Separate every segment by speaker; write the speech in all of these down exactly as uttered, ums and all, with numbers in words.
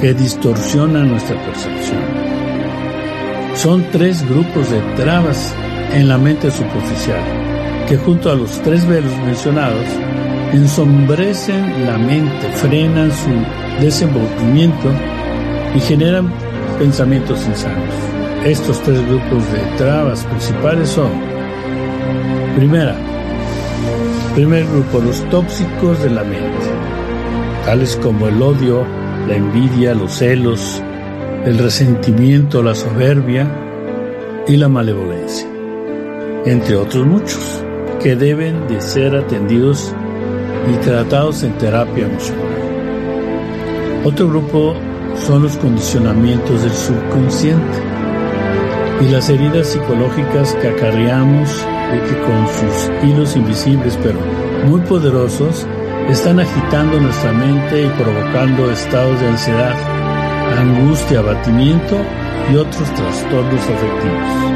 Speaker 1: que distorsionan nuestra percepción. Son tres grupos de trabas en la mente superficial, que junto a los tres velos mencionados, ensombrecen la mente, frenan su desenvolvimiento y generan pensamientos insanos. Estos tres grupos de trabas principales son: primera, primer grupo, los tóxicos de la mente, tales como el odio, la envidia, los celos, el resentimiento, la soberbia y la malevolencia, entre otros muchos, que deben de ser atendidos y tratados en terapia emocional. Otro grupo son los condicionamientos del subconsciente y las heridas psicológicas que acarreamos y que con sus hilos invisibles pero muy poderosos están agitando nuestra mente y provocando estados de ansiedad, angustia, abatimiento y otros trastornos afectivos.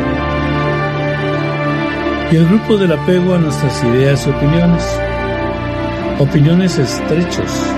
Speaker 1: Y el grupo del apego a nuestras ideas y opiniones. Opiniones estrechos,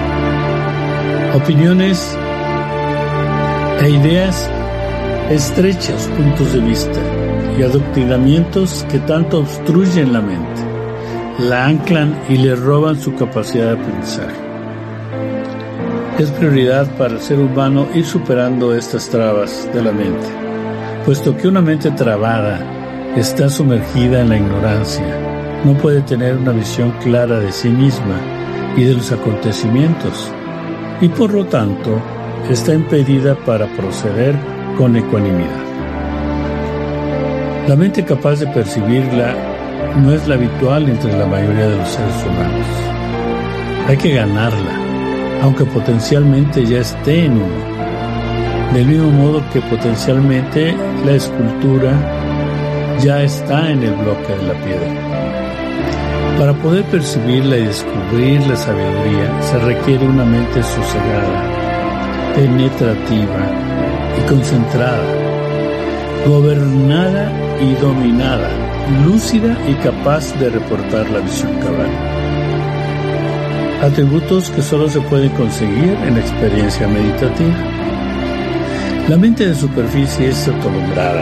Speaker 1: opiniones e ideas estrechas, puntos de vista y adoctrinamientos que tanto obstruyen la mente, la anclan y le roban su capacidad de aprendizaje. Es prioridad para el ser humano ir superando estas trabas de la mente, puesto que una mente trabada está sumergida en la ignorancia, no puede tener una visión clara de sí misma y de los acontecimientos, y por lo tanto está impedida para proceder con ecuanimidad. La mente capaz de percibirla no es la habitual entre la mayoría de los seres humanos. Hay que ganarla, aunque potencialmente ya esté en uno. Del mismo modo que potencialmente la escultura ya está en el bloque de la piedra. Para poder percibirla y descubrir la sabiduría se requiere una mente sosegada, penetrativa y concentrada, gobernada y dominada, lúcida y capaz de reportar la visión cabal. Atributos que solo se pueden conseguir en la experiencia meditativa. La mente de superficie es atolondrada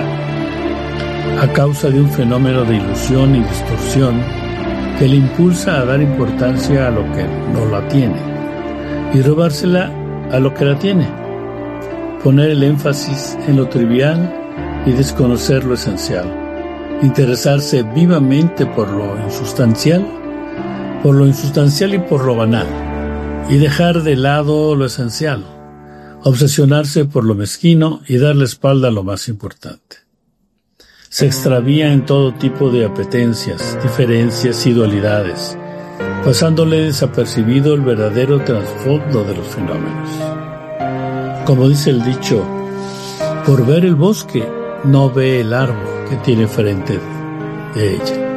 Speaker 1: a causa de un fenómeno de ilusión y distorsión que le impulsa a dar importancia a lo que no la tiene y robársela a lo que la tiene, poner el énfasis en lo trivial y desconocer lo esencial, interesarse vivamente por lo insustancial, por lo insustancial y por lo banal, y dejar de lado lo esencial, obsesionarse por lo mezquino y dar la espalda a lo más importante. Se extravía en todo tipo de apetencias, diferencias y dualidades, pasándole desapercibido el verdadero trasfondo de los fenómenos. Como dice el dicho, por ver el bosque no ve el árbol que tiene frente de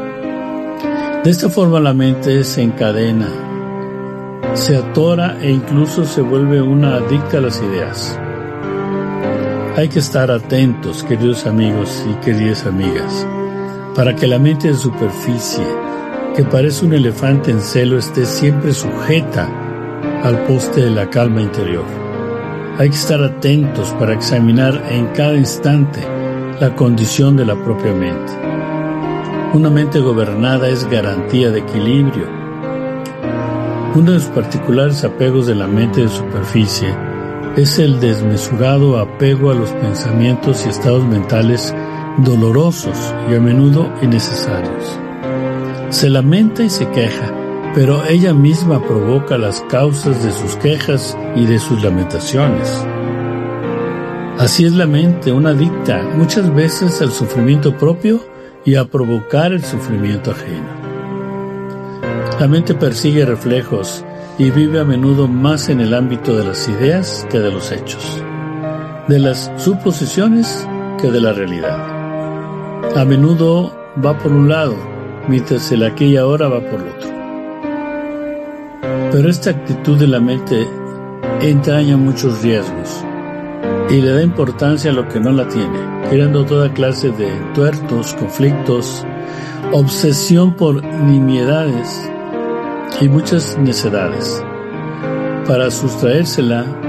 Speaker 1: ella. De esta forma la mente se encadena, se atora e incluso se vuelve una adicta a las ideas. Hay que estar atentos, queridos amigos y queridas amigas, para que la mente de superficie, que parece un elefante en celo, esté siempre sujeta al poste de la calma interior. Hay que estar atentos para examinar en cada instante la condición de la propia mente. Una mente gobernada es garantía de equilibrio. Uno de los particulares apegos de la mente de superficie es el desmesurado apego a los pensamientos y estados mentales dolorosos y a menudo innecesarios. Se lamenta y se queja, pero ella misma provoca las causas de sus quejas y de sus lamentaciones. Así es la mente, una adicta muchas veces al sufrimiento propio y a provocar el sufrimiento ajeno. La mente persigue reflejos y vive a menudo más en el ámbito de las ideas que de los hechos, de las suposiciones que de la realidad. A menudo va por un lado, mientras el aquí y ahora va por otro. Pero esta actitud de la mente entraña muchos riesgos y le da importancia a lo que no la tiene, creando toda clase de tuertos, conflictos, obsesión por nimiedades y muchas necedades. Para sustraérsela